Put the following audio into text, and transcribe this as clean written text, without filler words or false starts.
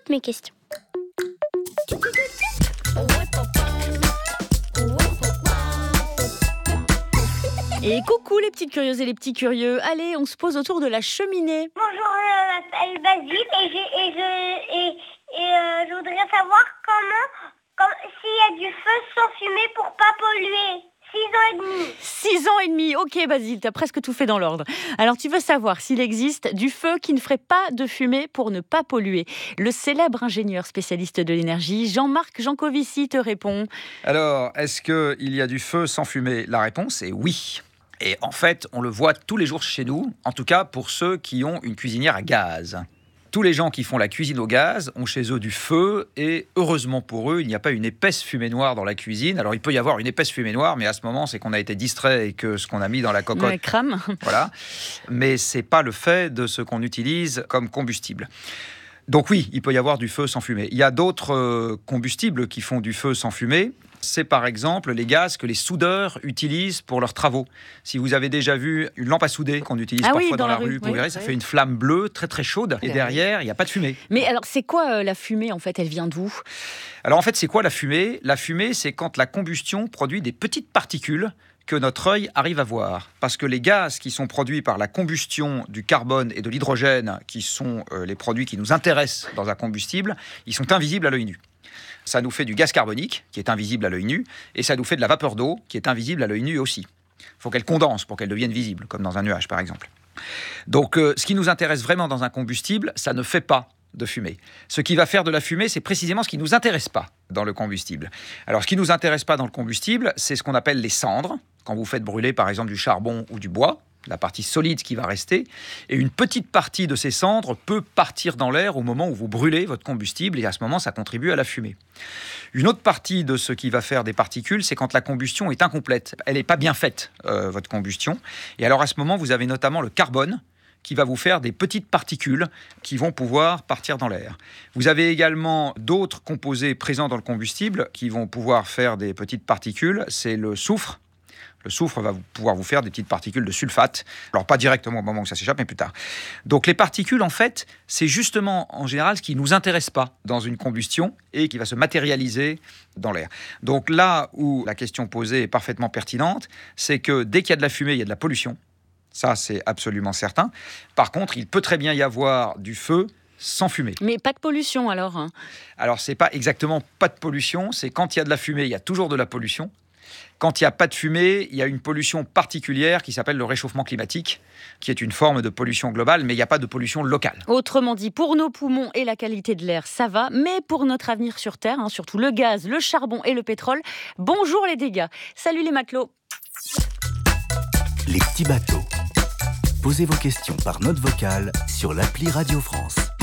toutes mes questions. Et coucou les petites curieuses et les petits curieux. Allez, on se pose autour de la cheminée. Bonjour, je m'appelle Basile et je voudrais savoir s'il y a du feu sans fumée pour pas polluer. 6 ans et demi. 6 ans et demi, ok Basile, t'as presque tout fait dans l'ordre. Alors tu veux savoir s'il existe du feu qui ne ferait pas de fumée pour ne pas polluer. Le célèbre ingénieur spécialiste de l'énergie, Jean-Marc Jancovici, te répond. Alors, est-ce qu'il y a du feu sans fumée ? La réponse est oui. Et en fait, on le voit tous les jours chez nous, en tout cas pour ceux qui ont une cuisinière à gaz. Tous les gens qui font la cuisine au gaz ont chez eux du feu et heureusement pour eux, il n'y a pas une épaisse fumée noire dans la cuisine. Alors il peut y avoir une épaisse fumée noire, mais à ce moment, c'est qu'on a été distrait et que ce qu'on a mis dans la cocotte... Ouais, crame. Voilà. Mais ce n'est pas le fait de ce qu'on utilise comme combustible. Donc oui, il peut y avoir du feu sans fumée. Il y a d'autres combustibles qui font du feu sans fumée. C'est par exemple les gaz que les soudeurs utilisent pour leurs travaux. Si vous avez déjà vu une lampe à souder qu'on utilise parfois dans la rue, vous verrez, ça fait une flamme bleue très très chaude et derrière, il n'y a pas de fumée. Mais alors, c'est quoi la fumée en fait ? Elle vient d'où ? Alors en fait, c'est quoi la fumée ? La fumée, c'est quand la combustion produit des petites particules que notre œil arrive à voir. Parce que les gaz qui sont produits par la combustion du carbone et de l'hydrogène, qui sont les produits qui nous intéressent dans un combustible, ils sont invisibles à l'œil nu. Ça nous fait du gaz carbonique, qui est invisible à l'œil nu, et ça nous fait de la vapeur d'eau, qui est invisible à l'œil nu aussi. Il faut qu'elle condense pour qu'elle devienne visible, comme dans un nuage par exemple. Donc ce qui nous intéresse vraiment dans un combustible, ça ne fait pas de fumée. Ce qui va faire de la fumée, c'est précisément ce qui ne nous intéresse pas dans le combustible. Alors ce qui ne nous intéresse pas dans le combustible, c'est ce qu'on appelle les cendres, quand vous faites brûler par exemple du charbon ou du bois, la partie solide qui va rester, et une petite partie de ces cendres peut partir dans l'air au moment où vous brûlez votre combustible, et à ce moment, ça contribue à la fumée. Une autre partie de ce qui va faire des particules, c'est quand la combustion est incomplète. Elle n'est pas bien faite, votre combustion. Et alors à ce moment, vous avez notamment le carbone, qui va vous faire des petites particules qui vont pouvoir partir dans l'air. Vous avez également d'autres composés présents dans le combustible qui vont pouvoir faire des petites particules, c'est le soufre. Le soufre va pouvoir vous faire des petites particules de sulfate. Alors, pas directement au moment où ça s'échappe, mais plus tard. Donc, les particules, en fait, c'est justement, en général, ce qui ne nous intéresse pas dans une combustion et qui va se matérialiser dans l'air. Donc, là où la question posée est parfaitement pertinente, c'est que dès qu'il y a de la fumée, il y a de la pollution. Ça, c'est absolument certain. Par contre, il peut très bien y avoir du feu sans fumée. Mais pas de pollution, alors ? Alors, c'est pas exactement pas de pollution. C'est quand il y a de la fumée, il y a toujours de la pollution. Quand il n'y a pas de fumée, il y a une pollution particulière qui s'appelle le réchauffement climatique, qui est une forme de pollution globale, mais il n'y a pas de pollution locale. Autrement dit, pour nos poumons et la qualité de l'air, ça va, mais pour notre avenir sur Terre, surtout le gaz, le charbon et le pétrole, bonjour les dégâts. Salut les matelots. Les petits bateaux. Posez vos questions par note vocale sur l'appli Radio France.